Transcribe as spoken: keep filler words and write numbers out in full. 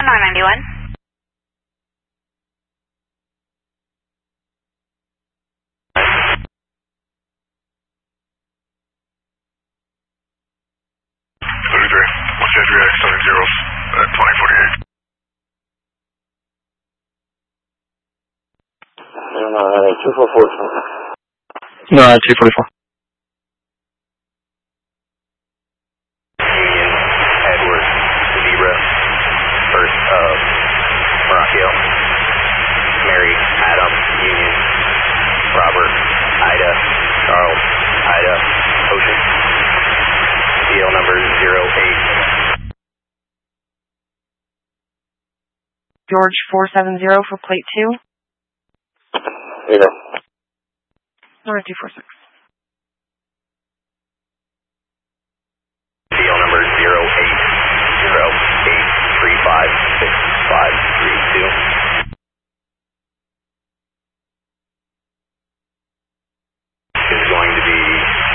nine ninety-one. thirty-three, one two three X, seven zeros at twenty forty-eight. Uh, two four four. No, two forty-four. Union, Edward, Zebra, first of Morocco, Mary, Adam, Union, Robert, Ida, Charles, Ida, Ocean, C L number zero eight. George four seven zero for plate two. Zero. Nora two four six.